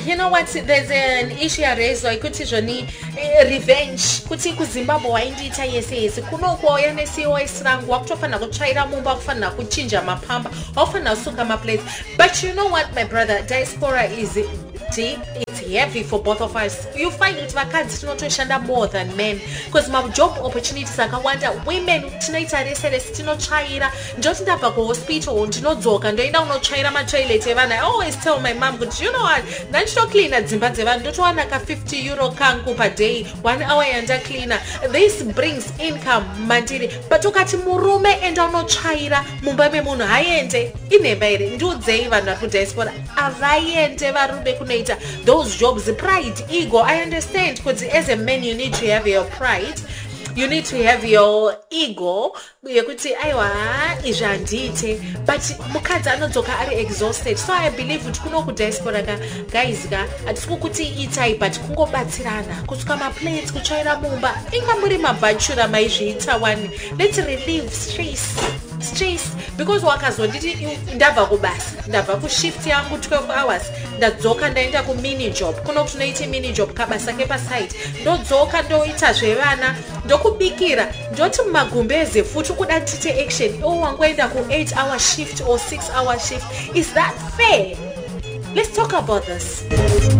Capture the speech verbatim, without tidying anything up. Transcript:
you know what, there's an issue raised kuti zvoni revenge kuti kuZimbabwe waindiita yese yese kunokuauya nesi wese rangu wakutofanira kutsvaira mumba wakufanira kuchinja mapamba wakufanira kusuka maplates. But you know what, my brother, diaspora is deep, it's heavy for both of us. You find it vakadzi tinotoshanda more than men because my job opportunities akawanda. Women tinoita rese rese tinotsvaira ndoti ndabva kuhospital ndinodzoka ndoenda kunotsvaira matoilet evana. I always tell my mom kuti you know what, ndandichitocleana dzimba dzevanhu ndotowana ka fifty euro kangu per day, one hour yandacleana. This brings income mandiri. But ukati murume enda unotsvaira mumba memunhu haende inemba here. Ndiudzei vanhu vari kudiaspora havaende varume kunoita those jobs. Pride, ego, I understand because as a man you need to have your pride, you need to have your ego yekuti aiwa izvandite, but mukadzi anodzoka ari exhausted. So I believe kuti kuno kudiaspora ka guys ka hatisi kuti itai but kungobatsirana kusuka maplates, kutsvaira mumba, inga muri mabhachura maizviita wani. Let's relieve stress stress because wakazonditi ndabva kubasa, ndabva kushift yangu twelve hours, ndadzoka ndaenda kumini job. Kuno tunoita mini job kabasa kepasite, ndodzoka ndoita zvevana, ndokubikira, ndoti mumagumbeze futi kuda tite action. Oh, wangoenda ku eight hour shift or six hour shift. Is that fair? Let's talk about this.